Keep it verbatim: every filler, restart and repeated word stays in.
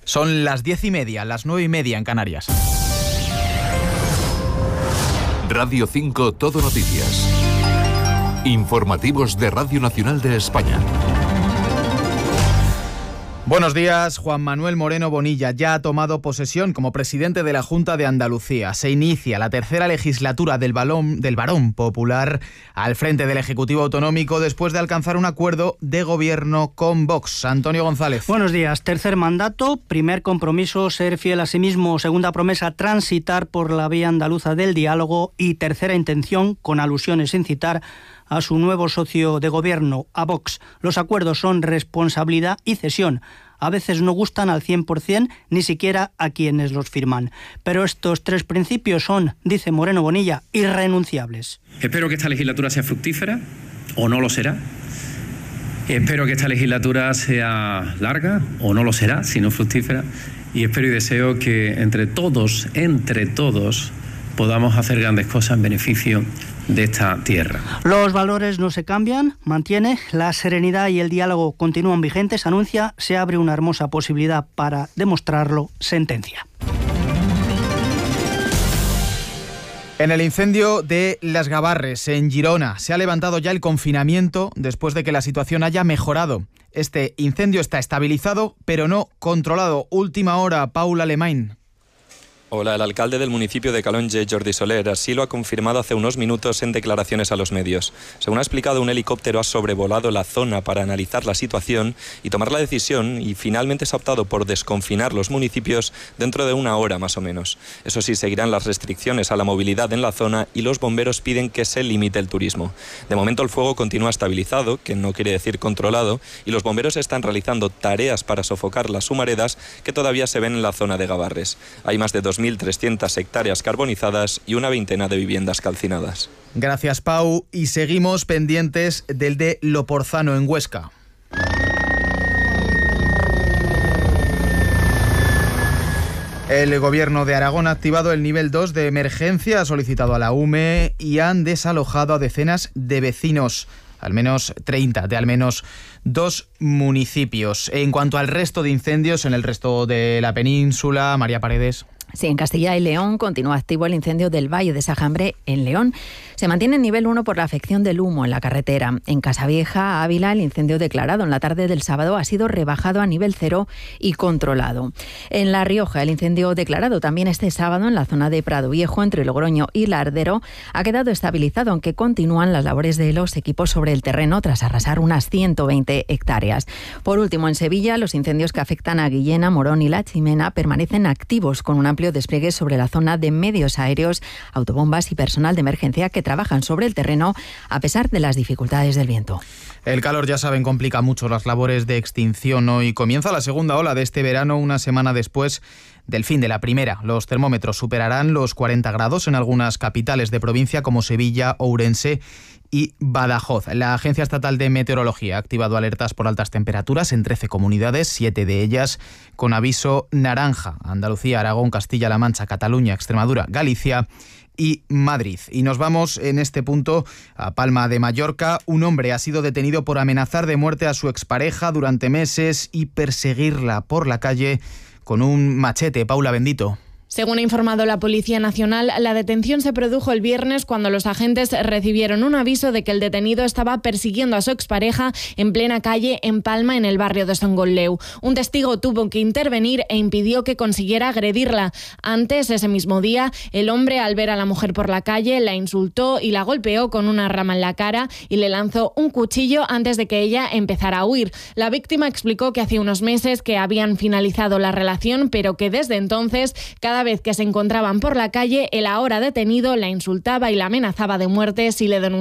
Son las diez y media, las nueve y media en Canarias. Radio cinco Todo Noticias. Informativos de Radio Nacional de España. Buenos días. Juan Manuel Moreno Bonilla ya ha tomado posesión como presidente de la Junta de Andalucía. Se inicia la tercera legislatura del, balón, del Varón Popular al frente del Ejecutivo Autonómico después de alcanzar un acuerdo de gobierno con Vox. Antonio González. Buenos días. Tercer mandato, primer compromiso, ser fiel a sí mismo. Segunda promesa, transitar por la vía andaluza del diálogo. Y tercera intención, con alusiones sin citar a su nuevo socio de gobierno, a Vox. Los acuerdos son responsabilidad y cesión. A veces no gustan al cien por ciento, ni siquiera a quienes los firman. Pero estos tres principios son, dice Moreno Bonilla, irrenunciables. Espero que esta legislatura sea fructífera, o no lo será. Espero que esta legislatura sea larga, o no lo será, si no fructífera. Y espero y deseo que entre todos, entre todos, podamos hacer grandes cosas en beneficio de esta tierra. Los valores no se cambian, mantiene, la serenidad y el diálogo continúan vigentes, anuncia, se abre una hermosa posibilidad para demostrarlo, sentencia. En el incendio de Las Gavarres, en Girona, se ha levantado ya el confinamiento después de que la situación haya mejorado. Este incendio está estabilizado, pero no controlado. Última hora, Paula Alemany. Hola, el alcalde del municipio de Calonge, Jordi Soler, así lo ha confirmado hace unos minutos en declaraciones a los medios. Según ha explicado, un helicóptero ha sobrevolado la zona para analizar la situación y tomar la decisión, y finalmente se ha optado por desconfinar los municipios dentro de una hora más o menos. Eso sí, seguirán las restricciones a la movilidad en la zona y los bomberos piden que se limite el turismo. De momento el fuego continúa estabilizado, que no quiere decir controlado, y los bomberos están realizando tareas para sofocar las humaredas que todavía se ven en la zona de Gavarres. Hay más de dos mil trescientas hectáreas carbonizadas y una veintena de viviendas calcinadas. Gracias, Pau. Y seguimos pendientes del de Loporzano, en Huesca. El Gobierno de Aragón ha activado el nivel dos de emergencia, ha solicitado a la U M E y han desalojado a decenas de vecinos. Al menos treinta de al menos dos municipios. En cuanto al resto de incendios en el resto de la península, María Paredes. Sí, en Castilla y León continúa activo el incendio del Valle de Sajambre en León. Se mantiene en nivel uno por la afección del humo en la carretera. En Casavieja, Ávila, el incendio declarado en la tarde del sábado ha sido rebajado a nivel cero y controlado. En La Rioja, el incendio declarado también este sábado en la zona de Prado Viejo, entre Logroño y Lardero, ha quedado estabilizado, aunque continúan las labores de los equipos sobre el terreno tras arrasar unas ciento veinte hectáreas. Por último, en Sevilla, los incendios que afectan a Guillena, Morón y La Chimena permanecen activos, con un amplio despliegue sobre la zona de medios aéreos, autobombas y personal de emergencia que trabajan sobre el terreno a pesar de las dificultades del viento. El calor, ya saben, complica mucho las labores de extinción. Hoy comienza la segunda ola de este verano, una semana después del fin de la primera. Los termómetros superarán los cuarenta grados en algunas capitales de provincia como Sevilla, Ourense y Badajoz. La Agencia Estatal de Meteorología ha activado alertas por altas temperaturas en trece comunidades, siete de ellas con aviso naranja: Andalucía, Aragón, Castilla-La Mancha, Cataluña, Extremadura, Galicia y Madrid. Y nos vamos en este punto a Palma de Mallorca. Un hombre ha sido detenido por amenazar de muerte a su expareja durante meses y perseguirla por la calle con un machete. Paula Bendito. Según ha informado la Policía Nacional, la detención se produjo el viernes cuando los agentes recibieron un aviso de que el detenido estaba persiguiendo a su expareja en plena calle en Palma, en el barrio de Son Gotleu. Un testigo tuvo que intervenir e impidió que consiguiera agredirla. Antes, ese mismo día, el hombre, al ver a la mujer por la calle, la insultó y la golpeó con una rama en la cara y le lanzó un cuchillo antes de que ella empezara a huir. La víctima explicó que hacía unos meses que habían finalizado la relación, pero que desde entonces, cada vez que se encontraban por la calle, el ahora detenido la insultaba y la amenazaba de muerte si le denunciaba.